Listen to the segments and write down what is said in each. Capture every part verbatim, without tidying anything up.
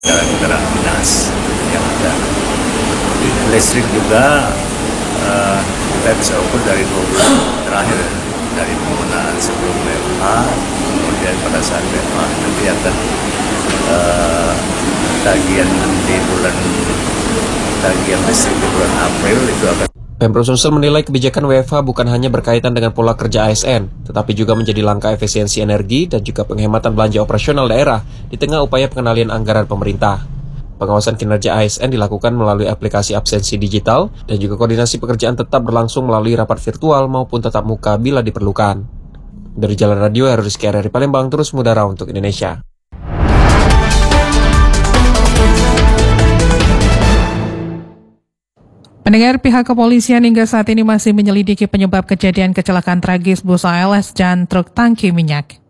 kendaraan dinas yang ada. Listrik juga uh, kita bisa ukur dari dua bulan terakhir, dari penggunaan sebelum W F H, kemudian pada saat W F H nanti akan uh, tagihan di bulan tagihan listrik di bulan April itu akan. Pemprov Sulsel menilai kebijakan W F H bukan hanya berkaitan dengan pola kerja A S N, tetapi juga menjadi langkah efisiensi energi dan juga penghematan belanja operasional daerah di tengah upaya pengendalian anggaran pemerintah. Pengawasan kinerja A S N dilakukan melalui aplikasi absensi digital dan juga koordinasi pekerjaan tetap berlangsung melalui rapat virtual maupun tatap muka bila diperlukan. Dari Jalan Radio, Heru Rizky R R I Palembang, terus mudara untuk Indonesia. Pendengar, pihak kepolisian hingga saat ini masih menyelidiki penyebab kejadian kecelakaan tragis bus A L S dan truk tangki minyak.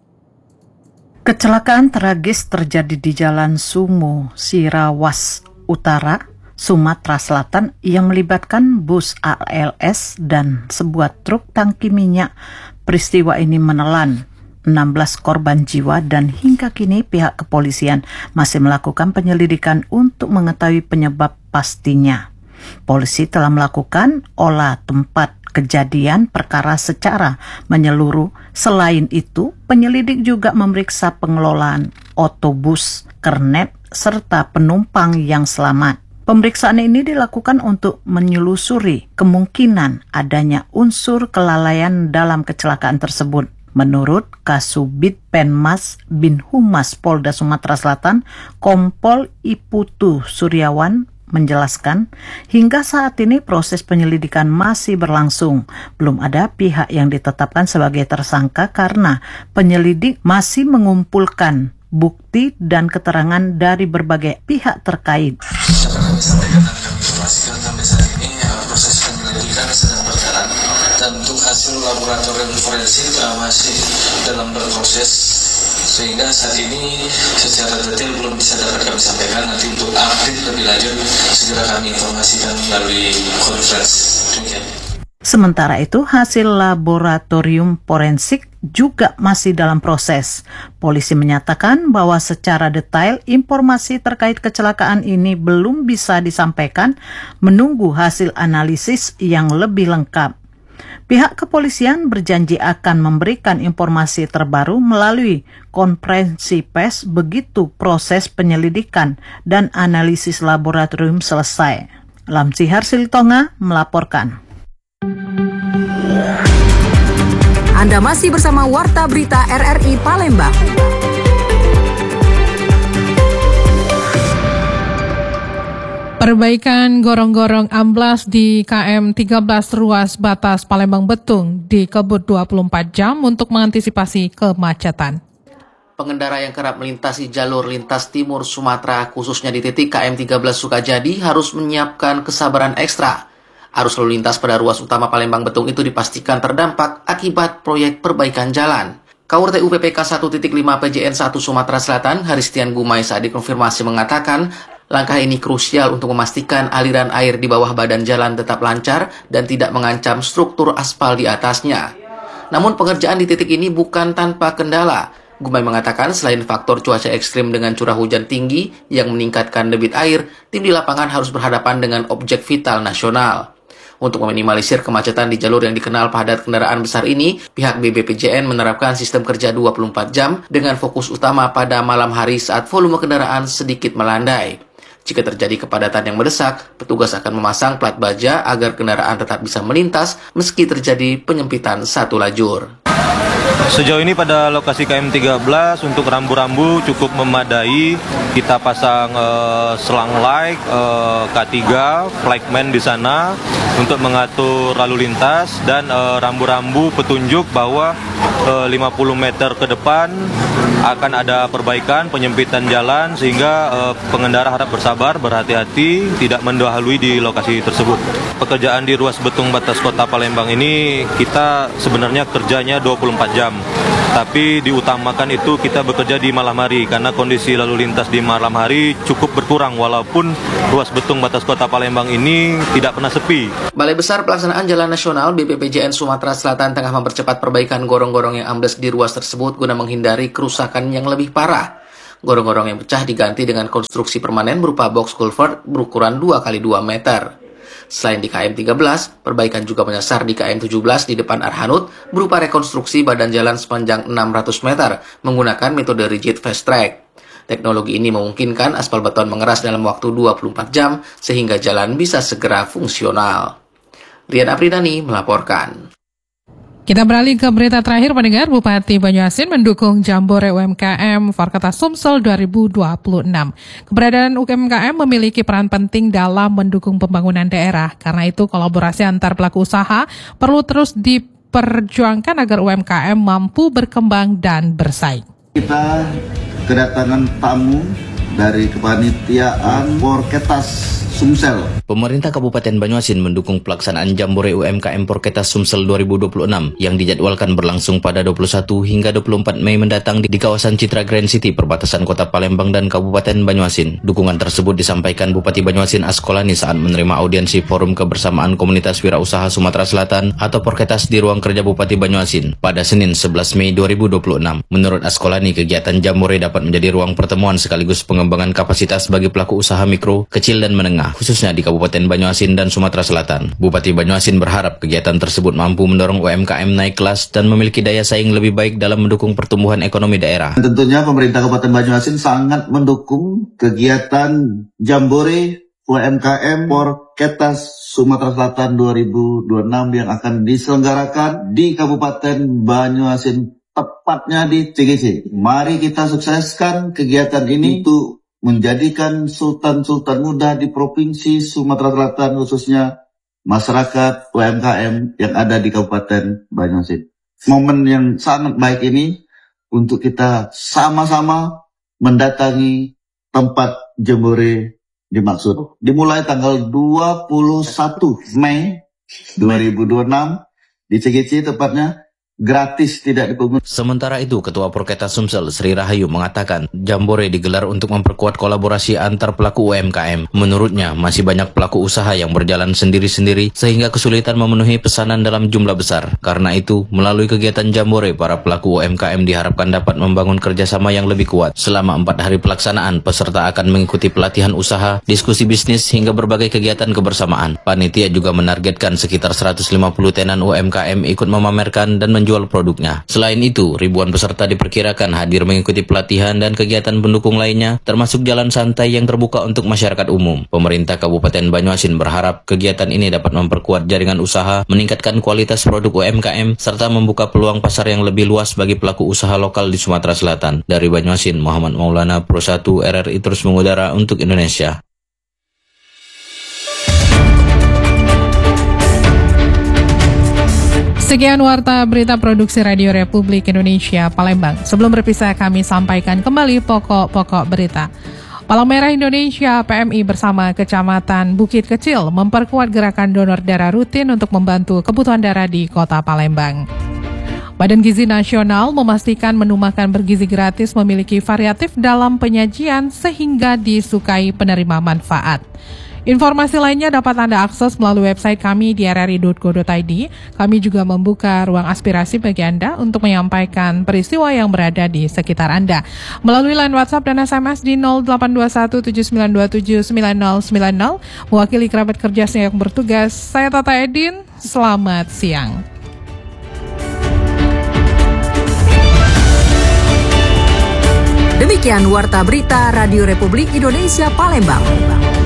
Kecelakaan tragis terjadi di Jalan Sumo, Sirawas Utara, Sumatera Selatan yang melibatkan bus A L S dan sebuah truk tangki minyak. Peristiwa ini menelan enam belas korban jiwa dan hingga kini pihak kepolisian masih melakukan penyelidikan untuk mengetahui penyebab pastinya. Polisi telah melakukan olah tempat kejadian perkara secara menyeluruh. Selain itu, penyelidik juga memeriksa pengelolaan otobus, kernet, serta penumpang yang selamat. Pemeriksaan ini dilakukan untuk menyelusuri kemungkinan adanya unsur kelalaian dalam kecelakaan tersebut. Menurut Kasubit Penmas Bin Humas Polda Sumatera Selatan, Kompol Iputu Suryawan menjelaskan, hingga saat ini proses penyelidikan masih berlangsung. Belum ada pihak yang ditetapkan sebagai tersangka karena penyelidik masih mengumpulkan bukti dan keterangan dari berbagai pihak terkait. Dapat kami sampaikan dan kami informasikan sampai saat ini proses penyelidikan sedang berjalan dan untuk hasil laboratorium forensik masih dalam berproses. Sehingga saat ini secara detail belum bisa dapat kami sampaikan. Nanti untuk update lebih lanjut segera kami informasikan melalui konferensi. Sementara itu, hasil laboratorium forensik juga masih dalam proses. Polisi menyatakan bahwa secara detail informasi terkait kecelakaan ini belum bisa disampaikan, menunggu hasil analisis yang lebih lengkap. Pihak kepolisian berjanji akan memberikan informasi terbaru melalui konferensi pers begitu proses penyelidikan dan analisis laboratorium selesai. Lamsihar Silitonga melaporkan. Anda masih bersama Warta Berita R R I Palembang. Perbaikan gorong-gorong amblas di K M tiga belas ruas batas Palembang Betung dikebut dua puluh empat jam untuk mengantisipasi kemacetan. Pengendara yang kerap melintasi jalur lintas timur Sumatera, khususnya di titik K M tiga belas Sukajadi, harus menyiapkan kesabaran ekstra. Arus lalu lintas pada ruas utama Palembang Betung itu dipastikan terdampak akibat proyek perbaikan jalan. Kaur T U P P K satu titik lima P J N satu Sumatera Selatan, Haristian Gumai saat dikonfirmasi mengatakan, langkah ini krusial untuk memastikan aliran air di bawah badan jalan tetap lancar dan tidak mengancam struktur aspal di atasnya. Namun pengerjaan di titik ini bukan tanpa kendala. Gumai mengatakan selain faktor cuaca ekstrim dengan curah hujan tinggi yang meningkatkan debit air, tim di lapangan harus berhadapan dengan objek vital nasional. Untuk meminimalisir kemacetan di jalur yang dikenal padat kendaraan besar ini, pihak B B P J N menerapkan sistem kerja dua puluh empat jam dengan fokus utama pada malam hari saat volume kendaraan sedikit melandai. Jika terjadi kepadatan yang mendesak, petugas akan memasang plat baja agar kendaraan tetap bisa melintas meski terjadi penyempitan satu lajur. Sejauh ini pada lokasi K M tiga belas untuk rambu-rambu cukup memadai. Kita pasang uh, selang light uh, K tiga, flagman di sana untuk mengatur lalu lintas dan uh, rambu-rambu petunjuk bahwa uh, lima puluh meter ke depan akan ada perbaikan penyempitan jalan sehingga uh, pengendara harap bersabar, berhati-hati, tidak mendahului di lokasi tersebut. Pekerjaan di ruas Betung batas Kota Palembang ini kita sebenarnya kerjanya dua puluh empat jam. Tapi diutamakan itu kita bekerja di malam hari karena kondisi lalu lintas di malam hari cukup berkurang walaupun ruas Betung batas Kota Palembang ini tidak pernah sepi. Balai Besar Pelaksanaan Jalan Nasional B P P J N Sumatera Selatan tengah mempercepat perbaikan gorong-gorong yang ambles di ruas tersebut guna menghindari kerusakan yang lebih parah. Gorong-gorong yang pecah diganti dengan konstruksi permanen berupa box culvert berukuran dua kali dua meter. Selain di K M tiga belas, perbaikan juga menyasar di K M tujuh belas di depan Arhanud berupa rekonstruksi badan jalan sepanjang enam ratus meter menggunakan metode rigid fast track. Teknologi ini memungkinkan aspal beton mengeras dalam waktu dua puluh empat jam sehingga jalan bisa segera fungsional. Rian Apridani melaporkan. Kita beralih ke berita terakhir, pendengar. Bupati Banyuasin mendukung Jambore U M K M Forketa Sumsel dua ribu dua puluh enam. Keberadaan U M K M memiliki peran penting dalam mendukung pembangunan daerah. Karena itu kolaborasi antar pelaku usaha perlu terus diperjuangkan agar U M K M mampu berkembang dan bersaing. Kita kedatangan tamu dari kepanitiaan Forketas Sumsel. Pemerintah Kabupaten Banyuasin mendukung pelaksanaan Jambore U M K M Forketas Sumsel dua ribu dua puluh enam yang dijadwalkan berlangsung pada dua puluh satu hingga dua puluh empat Mei mendatang di kawasan Citra Grand City perbatasan Kota Palembang dan Kabupaten Banyuasin. Dukungan tersebut disampaikan Bupati Banyuasin Askolani saat menerima audiensi Forum Kebersamaan Komunitas Wirausaha Sumatera Selatan atau Forketas di ruang kerja Bupati Banyuasin pada Senin sebelas Mei dua ribu dua puluh enam. Menurut Askolani, kegiatan Jambore dapat menjadi ruang pertemuan sekaligus pengembangan kapasitas bagi pelaku usaha mikro, kecil dan menengah, khususnya di Kabupaten Banyuasin dan Sumatera Selatan. Bupati Banyuasin berharap kegiatan tersebut mampu mendorong U M K M naik kelas dan memiliki daya saing lebih baik dalam mendukung pertumbuhan ekonomi daerah. Tentunya pemerintah Kabupaten Banyuasin sangat mendukung kegiatan Jambore U M K M Forketas Sumatera Selatan dua ribu dua puluh enam yang akan diselenggarakan di Kabupaten Banyuasin, tepatnya di C G C. Mari kita sukseskan kegiatan ini untuk menjadikan sultan-sultan muda di Provinsi Sumatera Selatan, khususnya masyarakat U M K M yang ada di Kabupaten Banyuasin. Momen yang sangat baik ini untuk kita sama-sama mendatangi tempat Jambore dimaksud. Dimulai tanggal dua puluh satu Mei dua ribu dua puluh enam di C G C, tepatnya gratis, tidak dipungut. Sementara itu, Ketua Forketas Sumsel Sri Rahayu mengatakan Jambore digelar untuk memperkuat kolaborasi antar pelaku U M K M. Menurutnya, masih banyak pelaku usaha yang berjalan sendiri-sendiri sehingga kesulitan memenuhi pesanan dalam jumlah besar. Karena itu, melalui kegiatan Jambore, para pelaku U M K M diharapkan dapat membangun kerjasama yang lebih kuat. Selama empat hari pelaksanaan, peserta akan mengikuti pelatihan usaha, diskusi bisnis, hingga berbagai kegiatan kebersamaan. Panitia juga menargetkan sekitar seratus lima puluh tenan U M K M ikut memamerkan dan menjual jual produknya. Selain itu, ribuan peserta diperkirakan hadir mengikuti pelatihan dan kegiatan pendukung lainnya, termasuk jalan santai yang terbuka untuk masyarakat umum. Pemerintah Kabupaten Banyuasin berharap kegiatan ini dapat memperkuat jaringan usaha, meningkatkan kualitas produk U M K M, serta membuka peluang pasar yang lebih luas bagi pelaku usaha lokal di Sumatera Selatan. Dari Banyuasin, Muhammad Maulana, Pro satu R R I terus mengudara untuk Indonesia. Sekian warta berita produksi Radio Republik Indonesia Palembang. Sebelum berpisah, kami sampaikan kembali pokok-pokok berita. Palang Merah Indonesia P M I bersama Kecamatan Bukit Kecil memperkuat gerakan donor darah rutin untuk membantu kebutuhan darah di Kota Palembang. Badan Gizi Nasional memastikan menu makan bergizi gratis memiliki variatif dalam penyajian sehingga disukai penerima manfaat. Informasi lainnya dapat Anda akses melalui website kami di r r i dot co dot i d. Kami juga membuka ruang aspirasi bagi Anda untuk menyampaikan peristiwa yang berada di sekitar Anda. Melalui line WhatsApp dan S M S di nol delapan dua satu tujuh sembilan dua tujuh sembilan nol sembilan nol. Mewakili kerabat kerja yang bertugas, saya Tata Edin, selamat siang. Demikian Warta Berita Radio Republik Indonesia Palembang.